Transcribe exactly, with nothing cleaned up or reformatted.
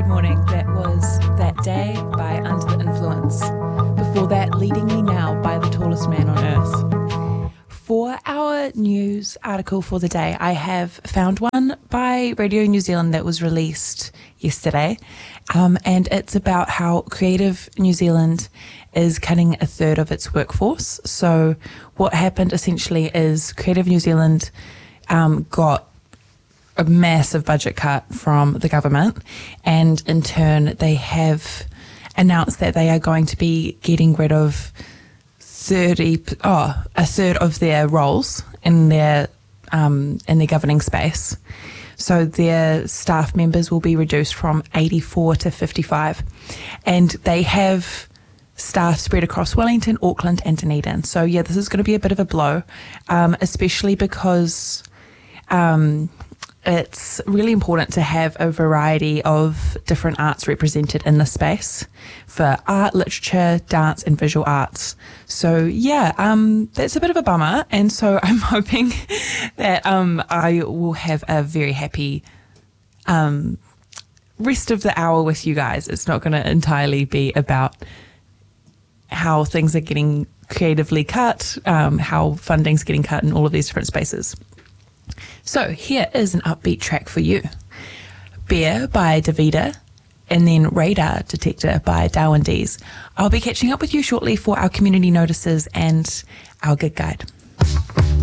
morning. That was That Day by Under the Influence. Before that, Leading Me Now by The Tallest Man on Earth. For our news article for the day, I have found one by Radio New Zealand that was released yesterday, um, and it's about how Creative New Zealand is cutting a third of its workforce. So what happened essentially is Creative New Zealand um, got a massive budget cut from the government, and in turn they have announced that they are going to be getting rid of thirty oh a third of their roles in their um in their governing space. So their staff members will be reduced from eighty-four to fifty-five, and they have staff spread across Wellington, Auckland and Dunedin. So yeah, this is going to be a bit of a blow, um, especially because um it's really important to have a variety of different arts represented in this space for art, literature, dance and visual arts. So yeah, um, that's a bit of a bummer. And so I'm hoping that um, I will have a very happy um, rest of the hour with you guys. It's not going to entirely be about how things are getting creatively cut, um, how funding's getting cut in all of these different spaces. So here is an upbeat track for you. Bear by Davida, and then Radar Detector by Darwin Dees. I'll be catching up with you shortly for our community notices and our gig guide.